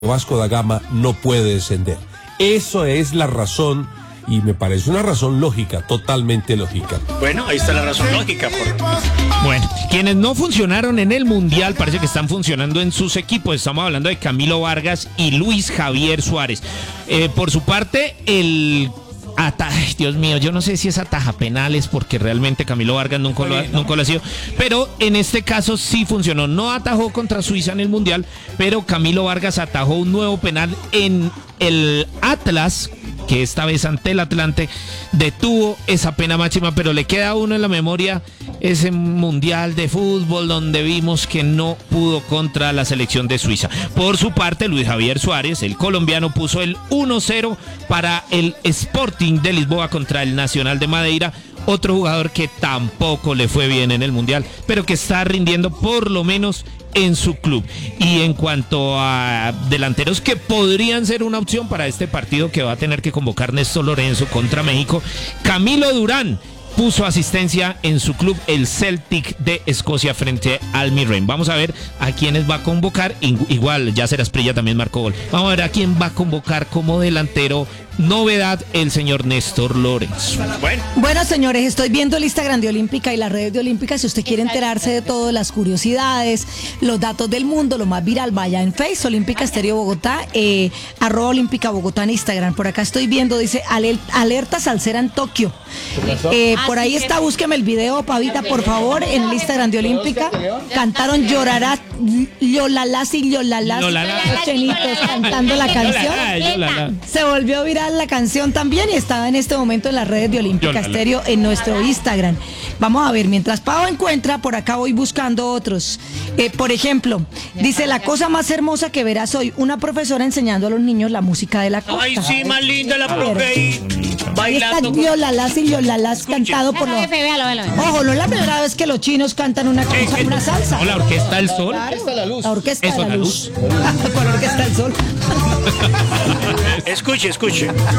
Vasco da Gama no puede descender. Eso es la razón, y me parece una razón lógica, totalmente lógica. Bueno, ahí está la razón lógica. Bueno, quienes no funcionaron en el Mundial parece que están funcionando en sus equipos. Estamos hablando de Camilo Vargas y Luis Javier Suárez. Por su parte, ay, Dios mío, yo no sé si es ataja penales, porque realmente Camilo Vargas nunca lo ha sido, pero en este caso sí funcionó. No atajó contra Suiza en el Mundial, pero Camilo Vargas atajó un nuevo penal en el Atlas, que esta vez ante el Atlante detuvo esa pena máxima, pero le queda a uno en la memoria ese Mundial de fútbol donde vimos que no pudo contra la selección de Suiza. Por su parte, Luis Javier Suárez, el colombiano, puso el 1-0 para el Sporting de Lisboa contra el Nacional de Madeira. Otro jugador que tampoco le fue bien en el Mundial, pero que está rindiendo por lo menos en su club. Y en cuanto a delanteros que podrían ser una opción para este partido que va a tener que convocar Néstor Lorenzo contra México, Camilo Durán puso asistencia en su club, el Celtic de Escocia, frente al Mirren. Vamos a ver a quiénes va a convocar. Igual Yacer Asprilla también marcó gol. Vamos a ver a quién va a convocar como delantero. Novedad, el señor Néstor Lorenzo. Bueno, señores, estoy viendo el Instagram de Olímpica y las redes de Olímpica. Si usted quiere enterarse de todas las curiosidades, los datos del mundo, lo más viral, vaya en Facebook, Olímpica Estéreo Bogotá, @Olímpica Bogotá en Instagram. Por acá estoy viendo, dice alerta salsera en Tokio. Por ahí está, búsqueme el video, Pavita, por favor, en el Instagram de Olímpica. Cantaron Llorarás, Llolalás y Llolalás, los chenitos cantando la canción. Se volvió viral la canción también y estaba en este momento en las redes de Olímpica Estéreo en nuestro Instagram. Vamos a ver, mientras Pavo encuentra, por acá voy buscando otros. Por ejemplo, dice: la cosa más hermosa que verás hoy, una profesora enseñando a los niños la música de la costa. Ay, sí, más linda la profe. Ahí está Llolalás y Llolalás cantado por los... Ojo, no es la primera vez que los chinos cantan una salsa. No, la Orquesta del Sol. Claro, Orquesta La Luz. La Orquesta Eso, de la La Luz. Con Orquesta del Sol. Escuche.